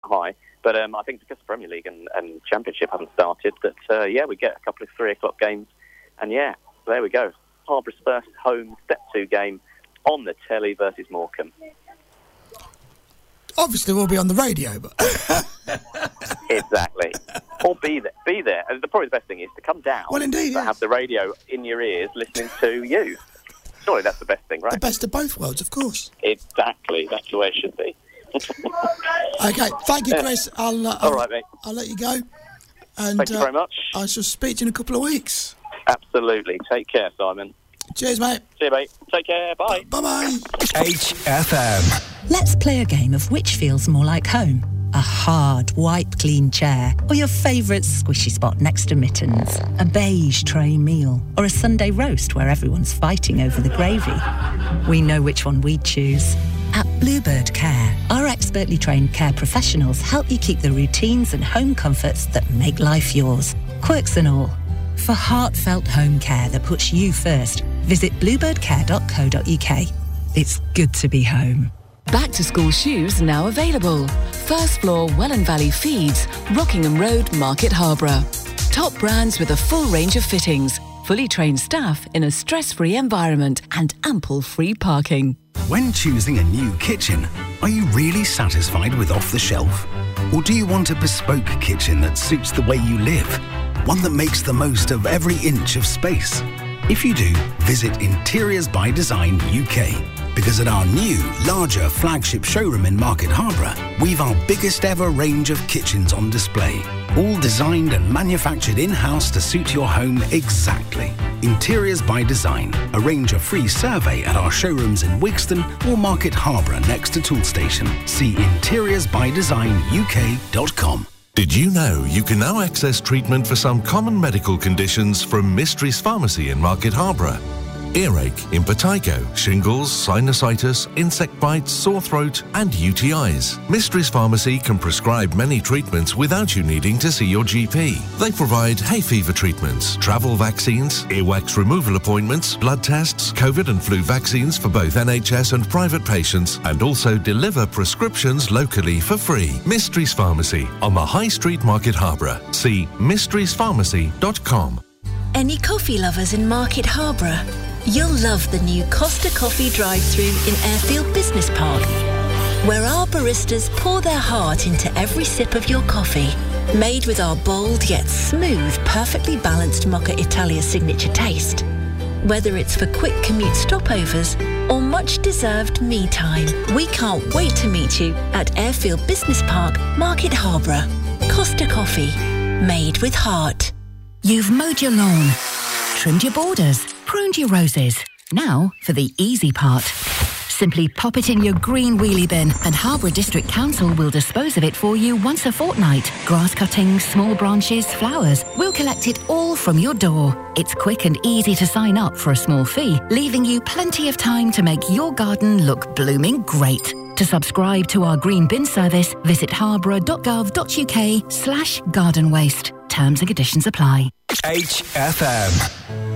high. But I think because the Premier League and Championship haven't started, that, we get a couple of 3 o'clock games. And, there we go. Harbour's first home Step 2 game on the telly versus Morecambe. Obviously, we'll be on the radio, but... Exactly. Or be there. And probably the best thing is to come down. Well, indeed, have the radio in your ears listening to you. Surely that's the best thing, right? The best of both worlds, of course. Exactly. That's the way it should be. OK, thank you, Chris. All right, mate. I'll let you go. And, thank you very much. I shall speak to you in a couple of weeks. Absolutely. Take care, Simon. Cheers, mate. See you, mate. Take care. Bye. Bye-bye. HFM. Let's play a game of which feels more like home. A hard, wipe-clean chair, or your favourite squishy spot next to mittens, a beige tray meal, or a Sunday roast where everyone's fighting over the gravy. We know which one we'd choose. At Bluebird Care, our expertly trained care professionals help you keep the routines and home comforts that make life yours, quirks and all. For heartfelt home care that puts you first, visit bluebirdcare.co.uk. It's good to be home. Back to school shoes now available. First floor Welland Valley Feeds, Rockingham Road, Market Harborough. Top brands with a full range of fittings, fully trained staff in a stress-free environment and ample free parking. When choosing a new kitchen, are you really satisfied with off the shelf? Or do you want a bespoke kitchen that suits the way you live? One that makes the most of every inch of space? If you do, visit Interiors by Design UK. Because at our new, larger flagship showroom in Market Harborough, we've our biggest ever range of kitchens on display. All designed and manufactured in-house to suit your home exactly. Interiors by Design. Arrange a free survey at our showrooms in Wigston or Market Harborough next to Tool Station. See interiorsbydesignuk.com. Did you know you can now access treatment for some common medical conditions from Mysteries Pharmacy in Market Harborough? Earache, impetigo, shingles, sinusitis, insect bites, sore throat and UTIs. Mysteries Pharmacy can prescribe many treatments without you needing to see your GP. They provide hay fever treatments, travel vaccines, earwax removal appointments, blood tests, COVID and flu vaccines for both NHS and private patients, and also deliver prescriptions locally for free. Mysteries Pharmacy on the High Street, Market Harborough. See mysteriespharmacy.com. Any coffee lovers in Market Harborough? You'll love the new Costa Coffee drive-thru in Airfield Business Park, where our baristas pour their heart into every sip of your coffee. Made with our bold yet smooth, perfectly balanced Mocha Italia signature taste. Whether it's for quick commute stopovers or much-deserved me time, we can't wait to meet you at Airfield Business Park, Market Harborough. Costa Coffee, made with heart. You've mowed your lawn, trimmed your borders, pruned your roses. Now for the easy part. Simply pop it in your green wheelie bin and Harborough District Council will dispose of it for you once a fortnight. Grass cuttings, small branches, flowers. We'll collect it all from your door. It's quick and easy to sign up for a small fee, leaving you plenty of time to make your garden look blooming great. To subscribe to our green bin service, visit harborough.gov.uk/garden waste. Terms and conditions apply. HFM.